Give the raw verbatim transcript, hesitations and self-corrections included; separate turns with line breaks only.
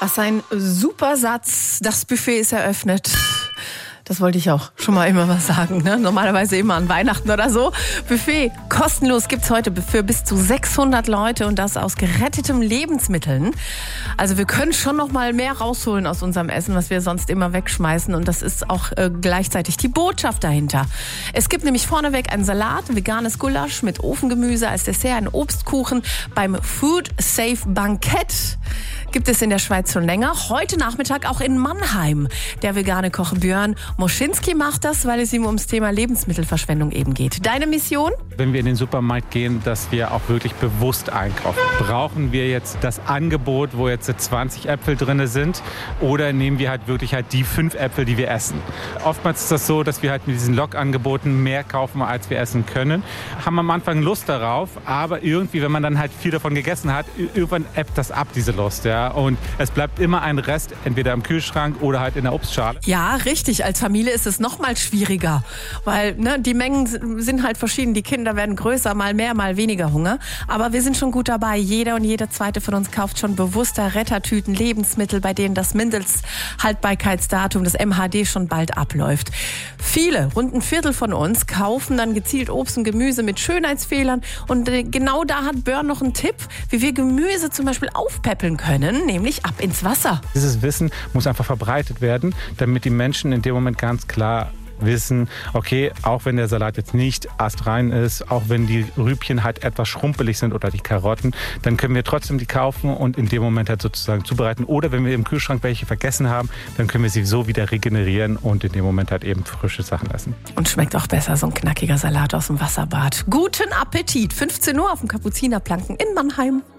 Was ein super Satz. Das Buffet ist eröffnet. Das wollte ich auch schon mal immer was sagen. Ne? Normalerweise immer an Weihnachten oder so. Buffet kostenlos gibt's heute für bis zu sechshundert Leute und das aus geretteten Lebensmitteln. Also wir können schon noch mal mehr rausholen aus unserem Essen, was wir sonst immer wegschmeißen. Und das ist auch äh, gleichzeitig die Botschaft dahinter. Es gibt nämlich vorneweg einen Salat, ein veganes Gulasch mit Ofengemüse als Dessert, einen Obstkuchen. Beim Food Safe Bankett gibt es in der Schweiz schon länger. Heute Nachmittag auch in Mannheim. Der vegane Koch Björn Moschinski macht das, weil es ihm ums Thema Lebensmittelverschwendung eben geht. Deine Mission?
Wenn wir in den Supermarkt gehen, dass wir auch wirklich bewusst einkaufen. Brauchen wir jetzt das Angebot, wo jetzt zwanzig Äpfel drin sind, oder nehmen wir halt wirklich halt die fünf Äpfel, die wir essen? Oftmals ist das so, dass wir halt mit diesen Log-Angeboten mehr kaufen, als wir essen können. Haben am Anfang Lust darauf, aber irgendwie, wenn man dann halt viel davon gegessen hat, irgendwann ebbt das ab, diese Lust. Ja? Und es bleibt immer ein Rest, entweder im Kühlschrank oder halt in der Obstschale.
Ja, richtig. Als Familie ist es noch mal schwieriger, weil ne, die Mengen sind halt verschieden. Die Kinder werden größer, mal mehr, mal weniger Hunger. Aber wir sind schon gut dabei. Jeder und jede zweite von uns kauft schon bewusster Rettertüten, Lebensmittel, bei denen das Mindesthaltbarkeitsdatum, das M H D, schon bald abläuft. Viele, rund ein Viertel von uns, kaufen dann gezielt Obst und Gemüse mit Schönheitsfehlern. Und genau da hat Björn noch einen Tipp, wie wir Gemüse zum Beispiel aufpäppeln können, nämlich ab ins Wasser.
Dieses Wissen muss einfach verbreitet werden, damit die Menschen in dem Moment ganz klar wissen, okay, auch wenn der Salat jetzt nicht astrein ist, auch wenn die Rübchen halt etwas schrumpelig sind oder die Karotten, dann können wir trotzdem die kaufen und in dem Moment halt sozusagen zubereiten. Oder wenn wir im Kühlschrank welche vergessen haben, dann können wir sie so wieder regenerieren und in dem Moment halt eben frische Sachen essen.
Und schmeckt auch besser, so ein knackiger Salat aus dem Wasserbad. Guten Appetit! fünfzehn Uhr auf dem Kapuzinerplanken in Mannheim.